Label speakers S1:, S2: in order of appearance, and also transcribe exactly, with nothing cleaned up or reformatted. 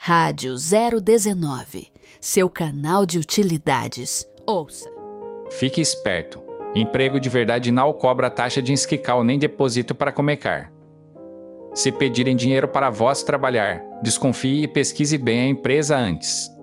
S1: Rádio zero dezenove, seu canal de utilidades. Ouça.
S2: Fique esperto. Emprego de verdade não cobra taxa de inscrical nem depósito para começar. Se pedirem dinheiro para vós trabalhar, desconfie e pesquise bem a empresa antes.